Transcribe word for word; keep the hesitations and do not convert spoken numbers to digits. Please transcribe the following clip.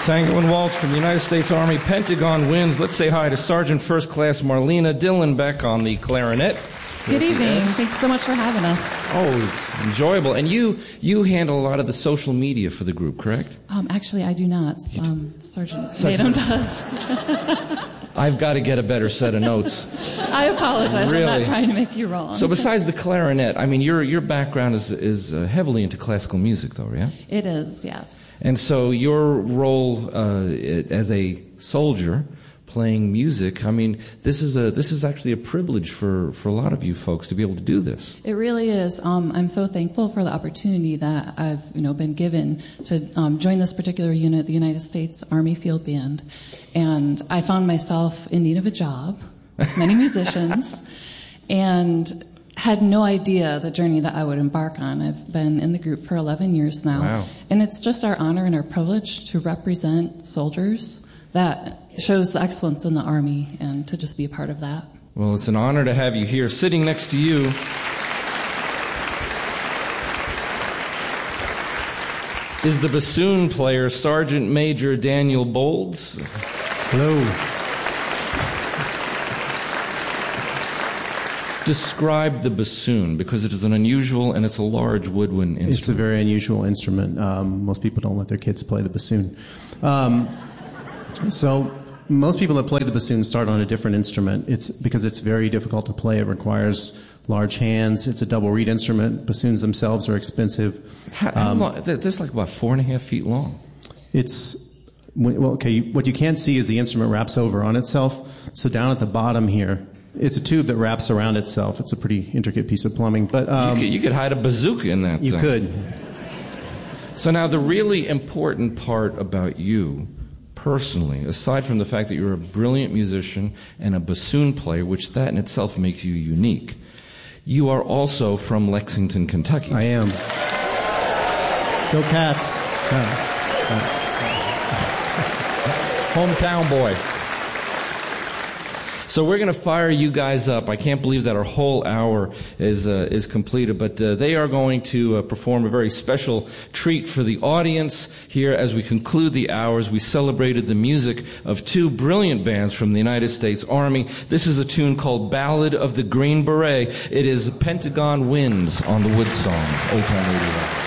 Tango and Waltz from the United States Army, Pentagon Winds. Let's say hi to Sergeant First Class Marlena Dillenbeck on the clarinet. Good evening. Thanks so much for having us. Oh, it's enjoyable. And you you handle a lot of the social media for the group, correct? Um, actually, I do not. Um, Sergeant Tatum does. I've got to get a better set of notes. I apologize. Really? I'm not trying to make you wrong. So besides the clarinet, I mean, your your background is is uh, heavily into classical music, though, yeah? It is, yes. And so your role uh, as a soldier playing music, I mean, this is a this is actually a privilege for, for a lot of you folks to be able to do this. It really is. Um, I'm so thankful for the opportunity that I've you know been given to um, join this particular unit, the United States Army Field Band, and I found myself in need of a job, many musicians, and had no idea the journey that I would embark on. I've been in the group for eleven years now, wow. And it's just our honor and our privilege to represent soldiers. That shows the excellence in the Army, and to just be a part of that. Well, it's an honor to have you here. Sitting next to you is the bassoon player, Sergeant Major Daniel Bolds. Hello. Describe the bassoon, because it is an unusual and it's a large woodwind instrument. It's a very unusual instrument. Um, most people don't let their kids play the bassoon. Um, so most people that play the bassoon start on a different instrument. It's because it's very difficult to play. It requires large hands. It's a double reed instrument. Bassoons themselves are expensive. How, how um, long? That's like about four and a half feet long. It's well, okay. What you can't see is the instrument wraps over on itself. So down at the bottom here, it's a tube that wraps around itself. It's a pretty intricate piece of plumbing. But um, you, could, you could hide a bazooka in that. You thing. could. So now the really important part about you, personally, aside from the fact that you're a brilliant musician and a bassoon player, which that in itself makes you unique, you are also from Lexington, Kentucky. I am. Go Cats. Uh, Hometown boy. So we're going to fire you guys up. I can't believe that our whole hour is uh, is completed, but uh, they are going to uh, perform a very special treat for the audience here as we conclude the hours. We celebrated the music of two brilliant bands from the United States Army. This is a tune called Ballad of the Green Beret. It is Pentagon Winds on the Wood Songs, Old Time Radio.